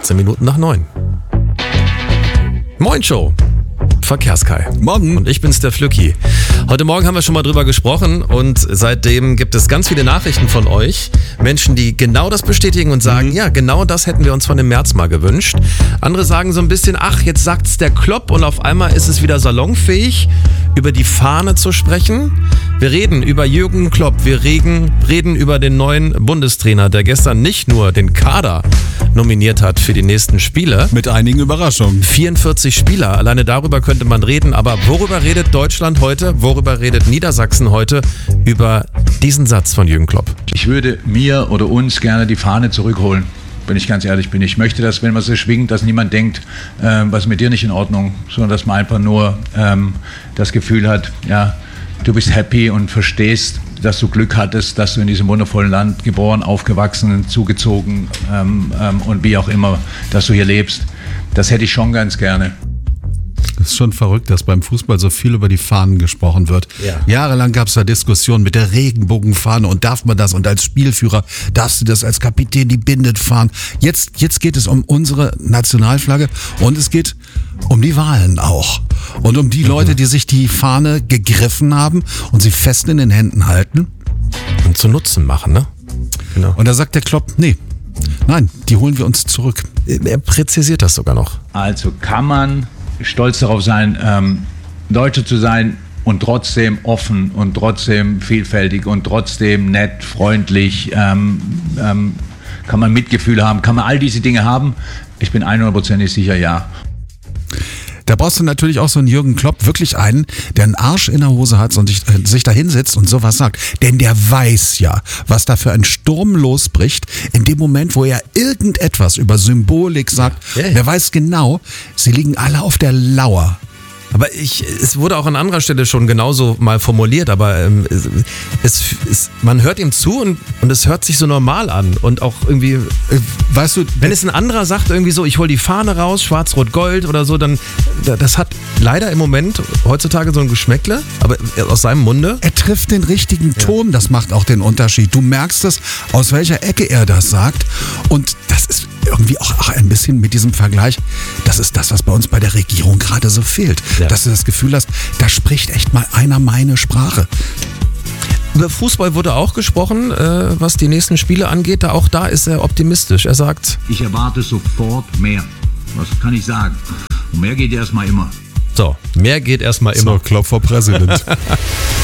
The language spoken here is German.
18 Minuten nach 9. Moin Show. Verkehrskai. Morgen. Und ich bin's, der Flücki. Heute Morgen haben wir schon mal drüber gesprochen und seitdem gibt es ganz viele Nachrichten von euch. Menschen, die genau das bestätigen und sagen, ja, genau das hätten wir uns von dem März mal gewünscht. Andere sagen so ein bisschen, ach, jetzt sagt's der Klopp und auf einmal ist es wieder salonfähig, über die Fahne zu sprechen. Wir reden über Jürgen Klopp, wir reden über den neuen Bundestrainer, der gestern nicht nur den Kader nominiert hat für die nächsten Spiele. Mit einigen Überraschungen. 44 Spieler, alleine darüber könnte man reden, aber worüber redet Deutschland heute, worüber redet Niedersachsen heute? Über diesen Satz von Jürgen Klopp. Ich würde mir oder uns gerne die Fahne zurückholen, wenn ich ganz ehrlich bin. Ich möchte, dass, wenn man sie schwingt, dass niemand denkt, was ist mit dir nicht in Ordnung, sondern dass man einfach nur das Gefühl hat, ja, du bist happy und verstehst, dass du Glück hattest, dass du in diesem wundervollen Land geboren, aufgewachsen, zugezogen und wie auch immer, dass du hier lebst. Das hätte ich schon ganz gerne. Das ist schon verrückt, dass beim Fußball so viel über die Fahnen gesprochen wird. Ja. Jahrelang gab es da Diskussionen mit der Regenbogenfahne und darf man das, und als Spielführer darfst du das als Kapitän die Binde fahren. Jetzt geht es um unsere Nationalflagge und es geht um die Wahlen auch. Und um die Leute, die sich die Fahne gegriffen haben und sie fest in den Händen halten. Und zu Nutzen machen, ne? Genau. Und da sagt der Klopp, nein, die holen wir uns zurück. Er präzisiert das sogar noch. Also kann man stolz darauf sein, Deutscher zu sein und trotzdem offen und trotzdem vielfältig und trotzdem nett, freundlich, kann man Mitgefühl haben, kann man all diese Dinge haben? Ich bin 100% sicher, ja. Da brauchst du natürlich auch so einen Jürgen Klopp, wirklich einen, der einen Arsch in der Hose hat und sich da hinsetzt und sowas sagt. Denn der weiß ja, was da für ein Sturm losbricht, in dem Moment, wo er irgendetwas über Symbolik sagt. Ja. Der weiß genau, sie liegen alle auf der Lauer. Aber es wurde auch an anderer Stelle schon genauso mal formuliert, aber man hört ihm zu und es hört sich so normal an und auch irgendwie, Weißt du, wenn es ein anderer sagt irgendwie so, ich hol die Fahne raus, schwarz-rot-gold oder so, dann, das hat leider im Moment heutzutage so ein Geschmäckle, aber aus seinem Munde. er trifft den richtigen Ton, das macht auch den Unterschied. Du merkst es, aus welcher Ecke er das sagt, und das ist irgendwie auch ein bisschen mit diesem Vergleich, das ist das, was bei uns bei der Regierung gerade so fehlt. Ja. Dass du das Gefühl hast, da spricht echt mal einer meine Sprache. Über Fußball wurde auch gesprochen, was die nächsten Spiele angeht, auch da ist er optimistisch. Er sagt, Ich erwarte sofort mehr. Was kann ich sagen? Und mehr geht erstmal immer. so, mehr geht erstmal immer. So, Klopp for President.